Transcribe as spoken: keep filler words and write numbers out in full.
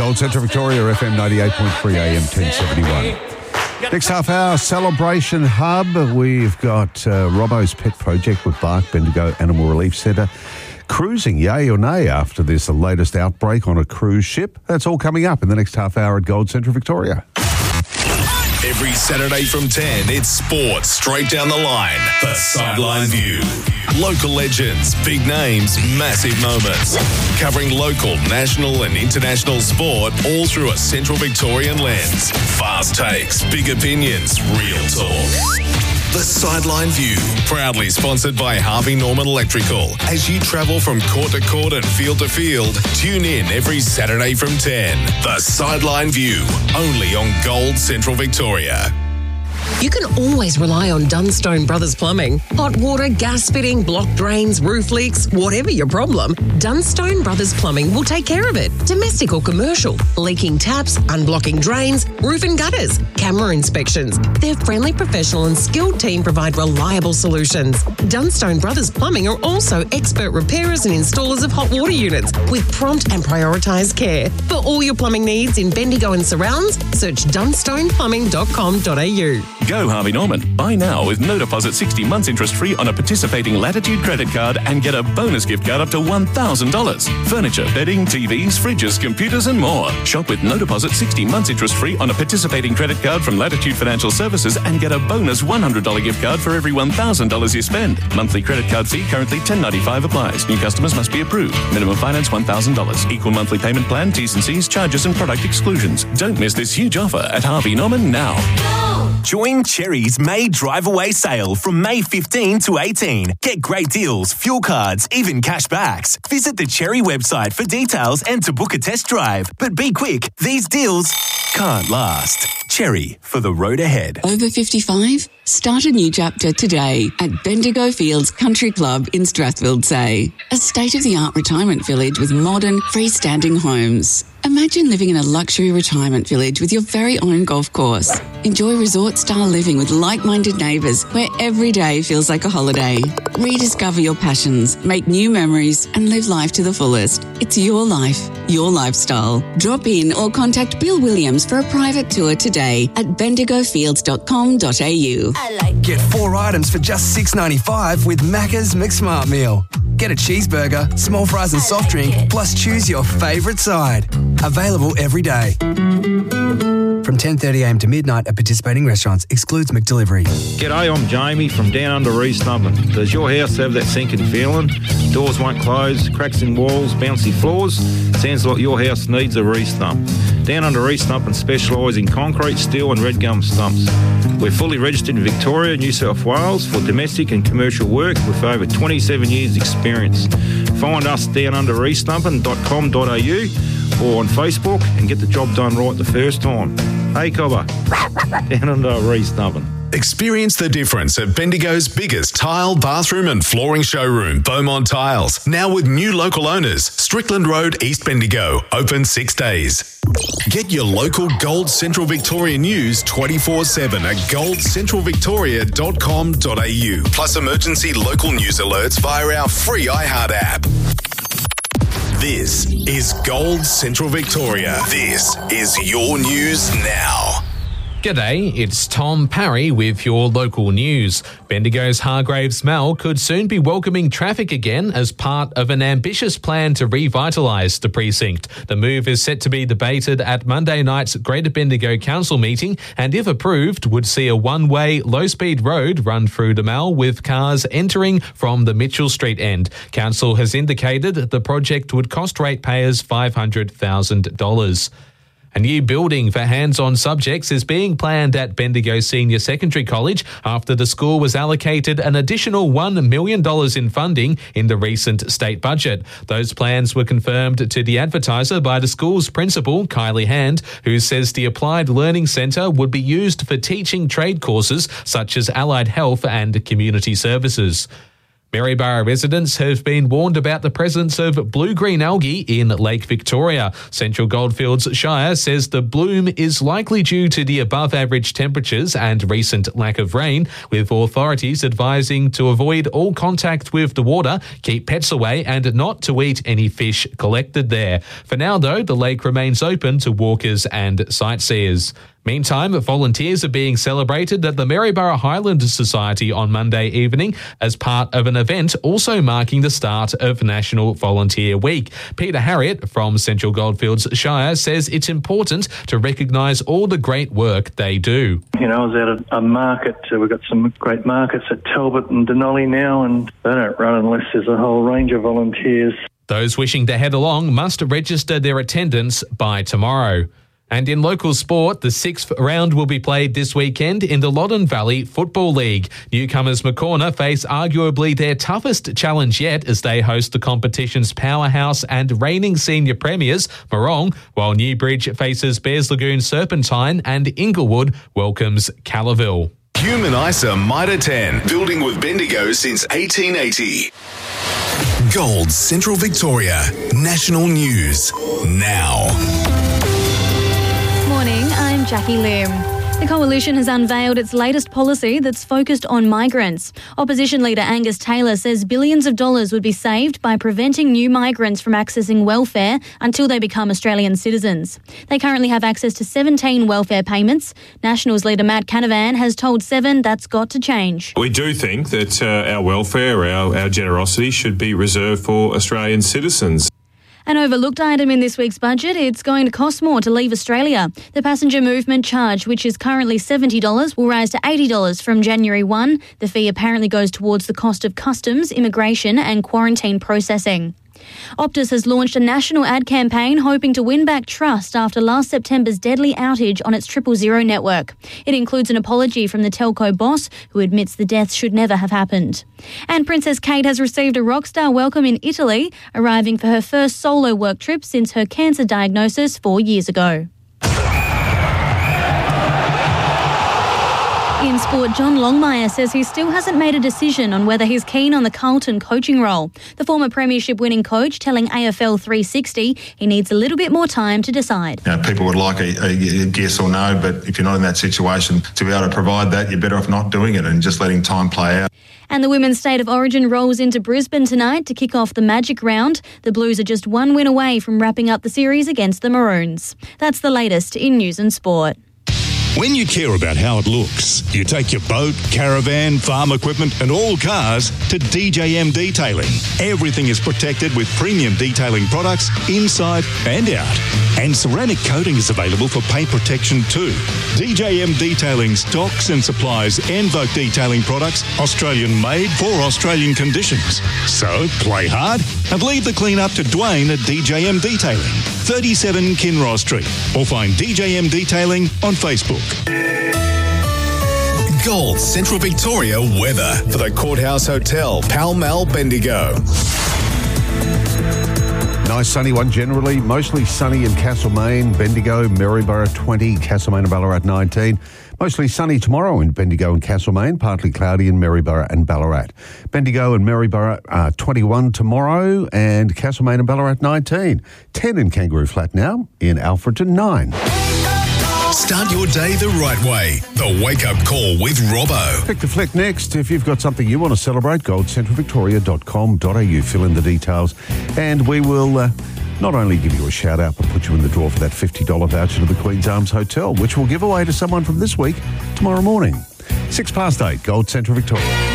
Gold Central Victoria, F M ninety-eight point three, A M ten seventy-one. Next half hour, Celebration Hub. We've got uh, Robbo's Pet Project with Bark Bendigo Animal Relief Centre. Cruising, yay or nay, after this latest outbreak on a cruise ship. That's all coming up in the next half hour at Gold Central Victoria. Every Saturday from ten, it's sports straight down the line. The Sideline View. Local legends, big names, massive moments. Covering local, national and international sport all through a Central Victorian lens. Fast takes, big opinions, real talk. The Sideline View, proudly sponsored by Harvey Norman Electrical. As you travel from court to court and field to field, tune in every Saturday from ten. The Sideline View, only on Gold Central Victoria. You can always rely on Dunstone Brothers Plumbing. Hot water, gas fitting, blocked drains, roof leaks, whatever your problem, Dunstone Brothers Plumbing will take care of it. Domestic or commercial, leaking taps, unblocking drains, roof and gutters, camera inspections. Their friendly, professional and skilled team provide reliable solutions. Dunstone Brothers Plumbing are also expert repairers and installers of hot water units with prompt and prioritised care. For all your plumbing needs in Bendigo and surrounds, search dunstone plumbing dot com dot a u. Go Harvey Norman. Buy now with no deposit sixty months interest free on a participating Latitude credit card and get a bonus gift card up to one thousand dollars. Furniture, bedding, T Vs, fridges, computers and more. Shop with no deposit sixty months interest free on a participating credit card from Latitude Financial Services and get a bonus one hundred dollars gift card for every one thousand dollars you spend. Monthly credit card fee currently ten dollars ninety-five applies. New customers must be approved. Minimum finance one thousand dollars. Equal monthly payment plan, T's and C's, charges and product exclusions. Don't miss this huge offer at Harvey Norman now. Join Cherry's May Drive Away sale from May fifteenth to eighteenth. Get great deals, fuel cards, even cash backs. Visit the Cherry website for details and to book a test drive. But be quick, these deals can't last. Cherry, for the road ahead. Over fifty-five? Start a new chapter today at Bendigo Fields Country Club in Strathfield Say. A state-of-the-art retirement village with modern, freestanding homes. Imagine living in a luxury retirement village with your very own golf course. Enjoy resort-style living with like-minded neighbours where every day feels like a holiday. Rediscover your passions, make new memories and live life to the fullest. It's your life, your lifestyle. Drop in or contact Bill Williams for a private tour today at bendigo fields dot com dot a u. Get four items for just six dollars ninety-five with Macca's McSmart Meal. Get a cheeseburger, small fries and soft drink, plus choose your favourite side. Available every day. From ten thirty a m to midnight at participating restaurants. Excludes McDelivery. G'day, I'm Jamie from Down Under East Nubbin. Does your house have that sinking feeling? Doors won't close, cracks in walls, bouncy floors? Sounds like your house needs a re-stump. Down Under East Nubbin specialise in concrete, steel and red gum stumps. We're fully registered in Victoria, New South Wales for domestic and commercial work with over twenty-seven years experience. Find us down under east nubbin dot com dot a u or on Facebook and get the job done right the first time. Hey, Cobber, down under East Nubbin. Experience the difference at Bendigo's biggest tile, bathroom and flooring showroom, Beaumont Tiles. Now with new local owners, Strickland Road, East Bendigo, open six days. Get your local Gold Central Victoria news twenty-four seven at gold central victoria dot com dot a u. Plus emergency local news alerts via our free iHeart app. This is Gold Central Victoria. This is your news now. G'day, it's Tom Parry with your local news. Bendigo's Hargraves Mall could soon be welcoming traffic again as part of an ambitious plan to revitalise the precinct. The move is set to be debated at Monday night's Greater Bendigo Council meeting and, if approved, would see a one-way, low-speed road run through the mall with cars entering from the Mitchell Street end. Council has indicated the project would cost ratepayers five hundred thousand dollars. A new building for hands-on subjects is being planned at Bendigo Senior Secondary College after the school was allocated an additional one million dollars in funding in the recent state budget. Those plans were confirmed to the Advertiser by the school's principal, Kylie Hand, who says the Applied Learning Centre would be used for teaching trade courses such as allied health and community services. Maryborough residents have been warned about the presence of blue-green algae in Lake Victoria. Central Goldfields Shire says the bloom is likely due to the above-average temperatures and recent lack of rain, with authorities advising to avoid all contact with the water, keep pets away and not to eat any fish collected there. For now, though, the lake remains open to walkers and sightseers. Meantime, volunteers are being celebrated at the Maryborough Highland Society on Monday evening as part of an event also marking the start of National Volunteer Week. Peter Harriott from Central Goldfields Shire says it's important to recognise all the great work they do. You know, I was at a, a market. Uh, we've got some great markets at Talbot and Denali now, and they don't run unless there's a whole range of volunteers. Those wishing to head along must register their attendance by tomorrow. And in local sport, the sixth round will be played this weekend in the Loddon Valley Football League. Newcomers Maccorner face arguably their toughest challenge yet as they host the competition's powerhouse and reigning senior premiers, Morong, while Newbridge faces Bears Lagoon Serpentine and Inglewood welcomes Callaville. Human ISA Mitre ten, building with Bendigo since eighteen eighty. Gold Central Victoria, national news now. Morning, I'm Jackie Lim. The Coalition has unveiled its latest policy that's focused on migrants. Opposition leader Angus Taylor says billions of dollars would be saved by preventing new migrants from accessing welfare until they become Australian citizens. They currently have access to seventeen welfare payments. Nationals leader Matt Canavan has told Seven that's got to change. We do think that uh, our welfare, our, our generosity should be reserved for Australian citizens. An overlooked item in this week's budget, it's going to cost more to leave Australia. The passenger movement charge, which is currently seventy dollars, will rise to eighty dollars from January first. The fee apparently goes towards the cost of customs, immigration and quarantine processing. Optus has launched a national ad campaign hoping to win back trust after last September's deadly outage on its triple zero network. It includes an apology from the telco boss, who admits the deaths should never have happened. And Princess Kate has received a rock star welcome in Italy, arriving for her first solo work trip since her cancer diagnosis four years ago. In sport, John Longmire says he still hasn't made a decision on whether he's keen on the Carlton coaching role. The former premiership-winning coach telling A F L three sixty he needs a little bit more time to decide. You know, people would like a, a yes or no, but if you're not in that situation, to be able to provide that, you're better off not doing it and just letting time play out. And the Women's State of Origin rolls into Brisbane tonight to kick off the Magic Round. The Blues are just one win away from wrapping up the series against the Maroons. That's the latest in news and sport. When you care about how it looks, you take your boat, caravan, farm equipment and all cars to D J M Detailing. Everything is protected with premium detailing products inside and out. And ceramic coating is available for paint protection too. D J M Detailing stocks and supplies Envoke detailing products Australian made for Australian conditions. So play hard and leave the clean up to Dwayne at D J M Detailing, thirty-seven Kinross Street, or find D J M Detailing on Facebook. Gold Central Victoria weather for the Courthouse Hotel, Pall Mall, Bendigo. Nice sunny one generally, mostly sunny in Castlemaine, Bendigo, Maryborough twenty, Castlemaine and Ballarat nineteen. Mostly sunny tomorrow in Bendigo and Castlemaine, partly cloudy in Maryborough and Ballarat. Bendigo and Maryborough uh, twenty-one tomorrow and Castlemaine and Ballarat nineteen. ten in Kangaroo Flat now, in Alfreton nine. Start your day the right way. The Wake Up Call with Robbo. Pick the flick next. If you've got something you want to celebrate, gold central victoria dot com dot a u. Fill in the details and we will uh, not only give you a shout out but put you in the draw for that fifty dollars voucher to the Queen's Arms Hotel, which we'll give away to someone from this week tomorrow morning. Six past eight, Gold Central Victoria.